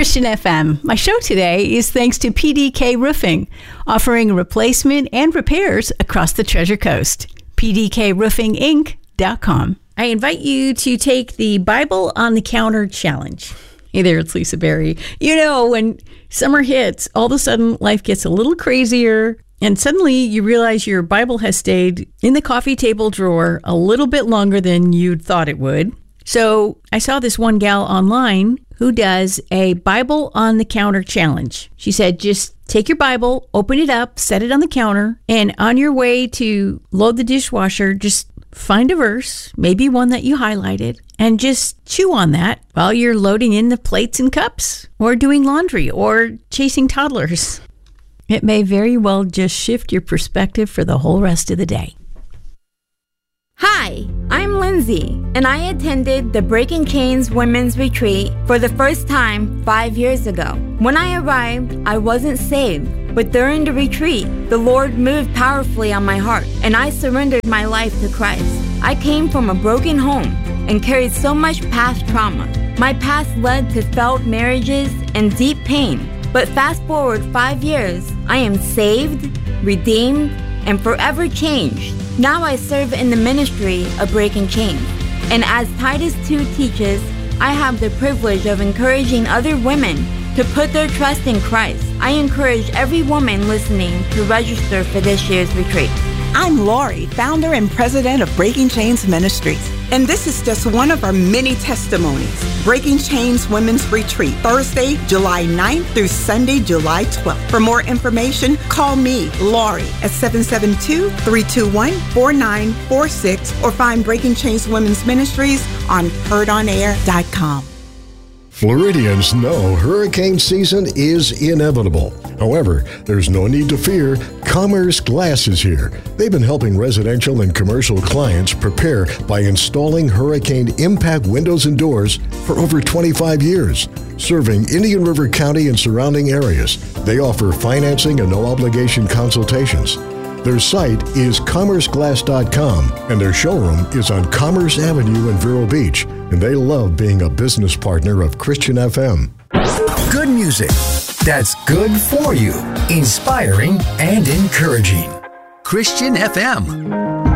Christian FM. My show today is thanks to PDK Roofing, offering replacement and repairs across the Treasure Coast. PDKRoofingInc.com. I invite you to take the Bible on the Counter Challenge. Hey there, it's Lisa Berry. You know, when summer hits, all of a sudden life gets a little crazier, and suddenly you realize your Bible has stayed in the coffee table drawer a little bit longer than you'd thought it would. So I saw this one gal online who does a Bible on the Counter challenge. She said, just take your Bible, open it up, set it on the counter, and on your way to load the dishwasher, just find a verse, maybe one that you highlighted, and just chew on that while you're loading in the plates and cups, or doing laundry, or chasing toddlers. It may very well just shift your perspective for the whole rest of the day. Hi, I'm Lindsay, and I attended the Breaking Chains Women's Retreat for the first time 5 years ago. When I arrived, I wasn't saved, but during the retreat, the Lord moved powerfully on my heart, and I surrendered my life to Christ. I came from a broken home and carried so much past trauma. My past led to failed marriages and deep pain, but fast forward 5 years, I am saved, redeemed, and forever changed. Now I serve in the ministry of Breaking Chains. And as Titus 2 teaches, I have the privilege of encouraging other women to put their trust in Christ. I encourage every woman listening to register for this year's retreat. I'm Lori, founder and president of Breaking Chains Ministries. And this is just one of our many testimonies. Breaking Chains Women's Retreat, Thursday, July 9th through Sunday, July 12th. For more information, call me, Lori, at 772-321-4946 or find Breaking Chains Women's Ministries on heardonair.com. Floridians know hurricane season is inevitable. However, there's no need to fear. Commerce Glass is here. They've been helping residential and commercial clients prepare by installing hurricane impact windows and doors for over 25 years. Serving Indian River County and surrounding areas, they offer financing and no-obligation consultations. Their site is commerceglass.com, and their showroom is on Commerce Avenue in Vero Beach, and they love being a business partner of Christian FM. Good music that's good for you, inspiring and encouraging. Christian FM.